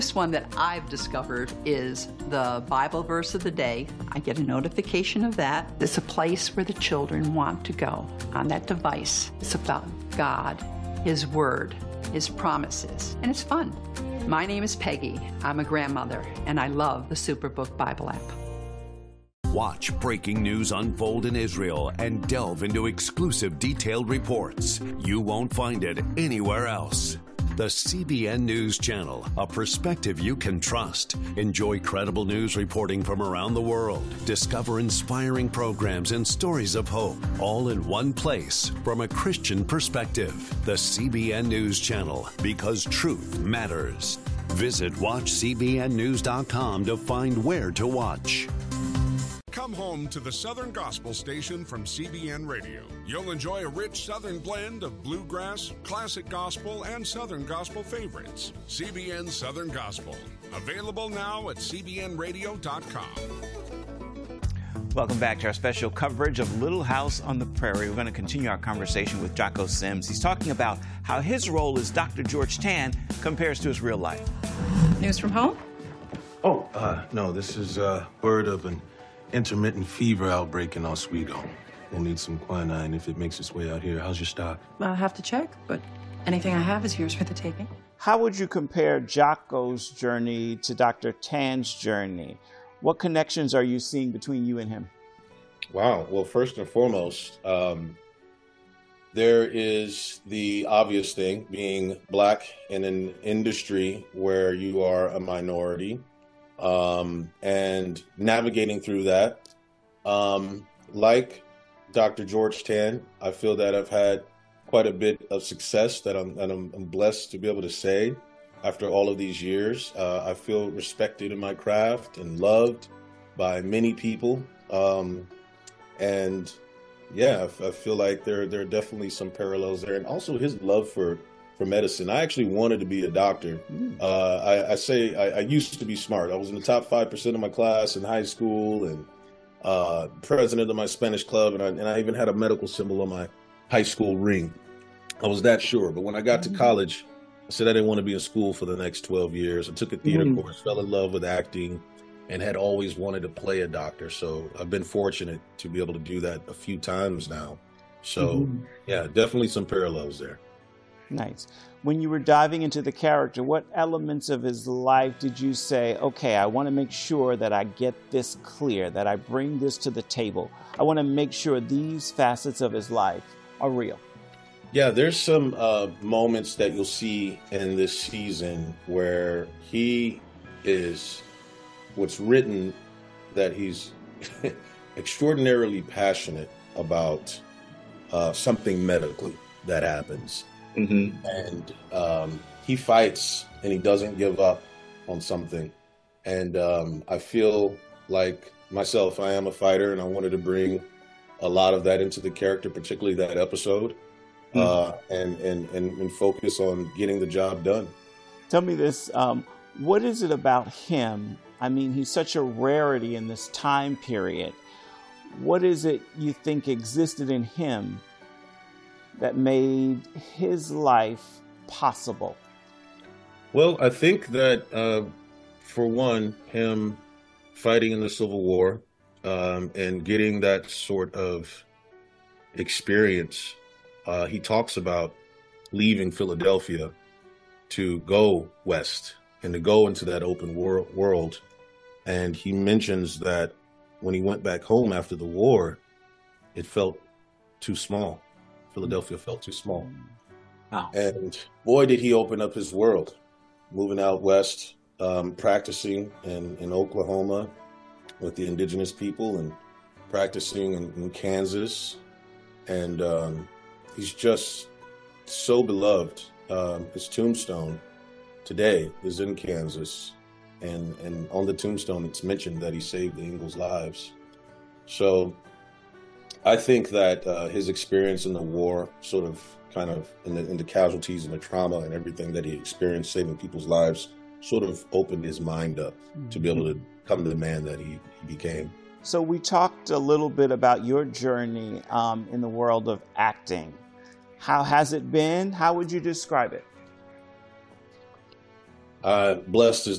This one that I've discovered is the Bible verse of the day. I get a notification of that. It's a place where the children want to go on that device. It's about God, His Word, His promises, and it's fun. My name is Peggy. I'm a grandmother, and I love the Superbook Bible app. Watch breaking news unfold in Israel and delve into exclusive detailed reports. You won't find it anywhere else. The CBN News Channel, a perspective you can trust. Enjoy credible news reporting from around the world. Discover inspiring programs and stories of hope, all in one place from a Christian perspective. The CBN News Channel, because truth matters. Visit WatchCBNNews.com to find where to watch. Come home to the Southern Gospel Station from CBN Radio. You'll enjoy a rich Southern blend of bluegrass, classic gospel, and Southern gospel favorites. CBN Southern Gospel. Available now at cbnradio.com. Welcome back to our special coverage of Little House on the Prairie. We're going to continue our conversation with Jocko Sims. He's talking about how his role as Dr. George Tan compares to his real life. News from home? No, this is word of an intermittent fever outbreak in Oswego. We'll need some quinine if it makes its way out here. How's your stock? I'll have to check, but anything I have is yours for the taking. How would you compare Jocko's journey to Dr. Tan's journey? What connections are you seeing between you and him? Wow. Well, first and foremost, there is the obvious thing, being Black in an industry where you are a minority. And navigating through that, like Dr. George Tan, I feel that I've had quite a bit of success that I'm blessed to be able to say after all of these years. I feel respected in my craft and loved by many people. And yeah, I feel like there are definitely some parallels there. And also his love for medicine. I actually wanted to be a doctor. I used to be smart. I was in the top 5% of my class in high school and president of my Spanish club. And I even had a medical symbol on my high school ring. I was that sure. But when I got to college, I said I didn't want to be in school for the next 12 years. I took a theater course, fell in love with acting, and had always wanted to play a doctor. So I've been fortunate to be able to do that a few times now. So yeah, definitely some parallels there. Nice. When you were diving into the character, what elements of his life did you say, okay, I want to make sure that I get this clear, that I bring this to the table. I want to make sure these facets of his life are real. Yeah, there's some moments that you'll see in this season where he is, what's written, that he's extraordinarily passionate about something medically that happens. And he fights and he doesn't give up on something. And I feel like myself, I am a fighter, and I wanted to bring a lot of that into the character, particularly that episode, and focus on getting the job done. Tell me this, what is it about him? I mean, he's such a rarity in this time period. What is it you think existed in him that made his life possible? Well, I think that, for one, him fighting in the Civil War and getting that sort of experience, he talks about leaving Philadelphia to go west and to go into that open world. And he mentions that when he went back home after the war, it felt too small. Philadelphia felt too small. Wow. And boy, did he open up his world, moving out west, practicing in Oklahoma with the indigenous people and practicing in Kansas. And he's just so beloved. His tombstone today is in Kansas. And on the tombstone, it's mentioned that he saved the Ingalls' lives. So I think that his experience in the war, sort of kind of in the casualties and the trauma and everything that he experienced saving people's lives, sort of opened his mind up to be able to become the man that he became. So we talked a little bit about your journey in the world of acting. How has it been? How would you describe it? Blessed is